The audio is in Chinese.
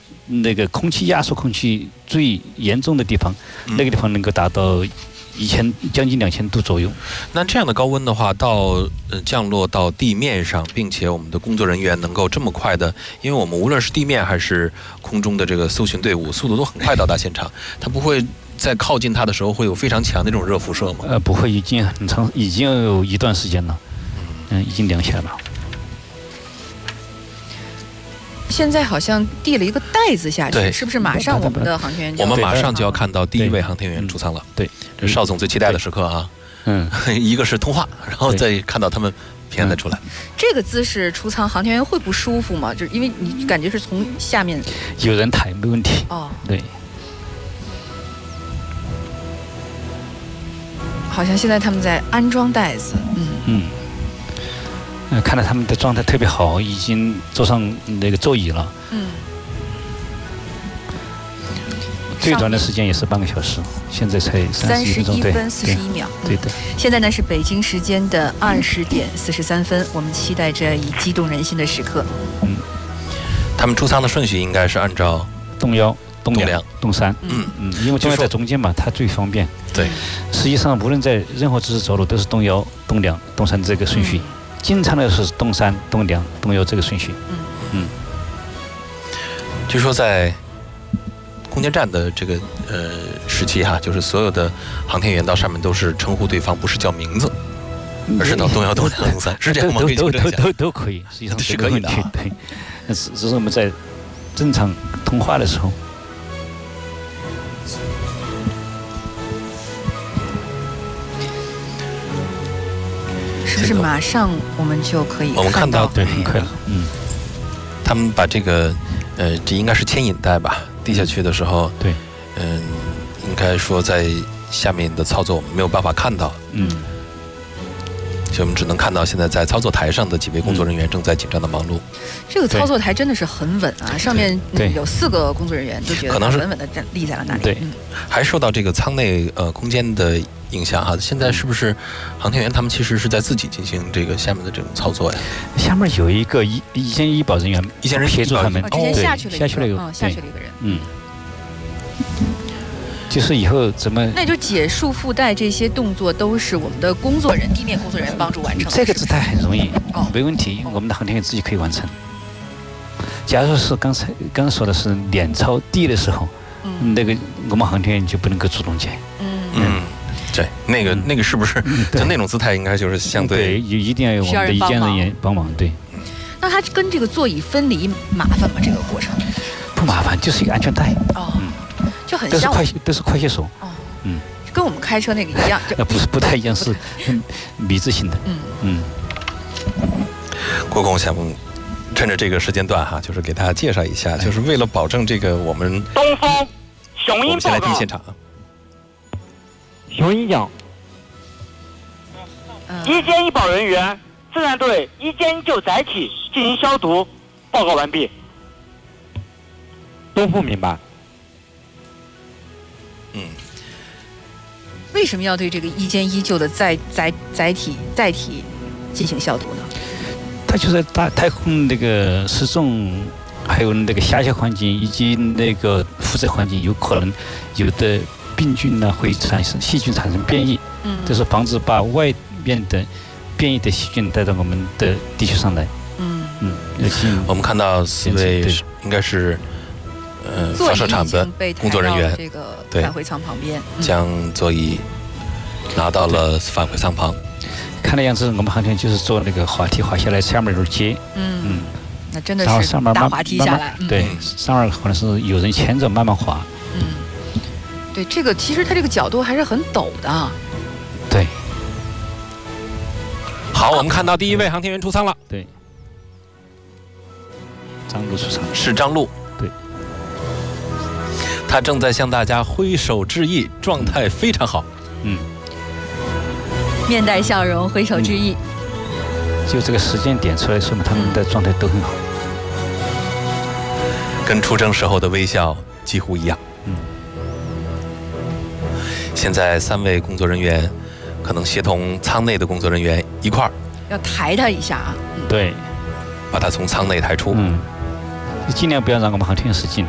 那个空气压缩空气最严重的地方，那个地方能够达到将近2000度左右。 那这样的高温的话，降落到地面上，并且我们的工作人员能够这么快的，因为我们无论是地面还是空中的这个搜寻队伍，速度都很快到达现场，它不会在靠近它的时候会有非常强的这种热辐射吗？ 不会，已经很长，已经有一段时间了，已经凉下来了。 现在好像递了一个袋子下去， 对， 是不是马上我们的航天员就？ 我们马上就要看到第一位航天员出舱了。 对， 这是邵总最期待的时刻啊。一个是通话，然后再看到他们平安的出来。 这个姿势出舱，航天员会不舒服吗？就是因为你感觉是从下面有人抬，没问题。 哦， 对。 好像现在他们在安装袋子。 看到他们的状态特别好，已经坐上那个座椅了。最短的时间也是半个小时，现在才 31分41秒。 对的。 现在呢是北京时间的20点43分，我们期待着以激动人心的时刻。 他们出舱的顺序应该是按照动1、动 2、 动3。因为动1在中间嘛，它最方便。 对。 实际上，无论在任何姿势走路，都是动1、动2、动3这个顺序。经常的是动3、动2、动1这个顺序。 据说在空间站的这个时期哈，就是所有的航天员到上面都是称呼对方，不是叫名字，而是到动1、动2、动3，是这样吗？ 都可以，实际上是可以的。 对，只是我们在正常通话的时候。 是不是马上我们就可以看到？ 我们看到， 对，很快了。 他们把这个这应该是牵引带吧，递下去的时候， 对， 应该说在下面的操作我们没有办法看到，所以我们只能看到现在在操作台上的几位工作人员正在紧张的忙碌。 这个操作台真的是很稳啊，上面有4个工作人员都觉得可能是稳稳的立在了那里。 对， 还受到这个舱内空间的影响哈。现在是不是航天员他们其实是在自己进行这个下面的这种操作呀？ 下面有一个一线医保人员协助他们， 之前下去了一个人。 就是以后怎么？ 那就解束缚带这些动作都是我们的地面工作人员帮助完成的。 这个姿态很容易，没问题，我们的航天员自己可以完成。假如是刚刚说的是脸朝地的时候，那个我们航天员就不能够主动接。 对，那个是不是就那种姿态应该就是相对一定要有我们的仪检人员帮忙。对。 那它跟这个座椅分离麻烦吗？这个过程？ 不麻烦，就是一个安全带。 就很像都是快捷锁。 跟我们开车那个一样。 不太一样，是米字形的。 郭工想趁着这个时间段哈，就是给大家介绍一下，就是为了保证这个我们东风雄鹰报告。 我们先来听现场。 雄鹰讲，一监医保人员自然对一监就载体进行消毒，报告完毕。 东风明白。 为什么要对这个一监一就的载体进行消毒呢？ 它就是大太空那个失重，还有那个狭小环境以及那个负载环境，有可能有的病菌呢会产生细菌产生变异，就是防止把外面的变异的细菌带到我们的地球上来。 我们看到4位应该是发射场的工作人员， 这个返回舱旁边， 将座椅拿到了返回舱旁。 看的样子，我们航天就是坐那个滑梯滑下来，下面有接。 那真的是大滑梯下来。 对，上面可能是有人牵着慢慢滑。 对，这个其实它这个角度还是很陡的。 对。 好，我们看到第一位航天员出舱了。 对。张璐出舱。 是张璐。 对。 他正在向大家挥手致意，状态非常好。 面带笑容，挥手致意。 就这个时间点出来，说明他们的状态都很好， 跟出征时候的微笑几乎一样。现在3位工作人员可能协同舱内的工作人员一块儿， 要抬他一下啊。 对， 把他从舱内抬出。 尽量不要让我们航天员使劲。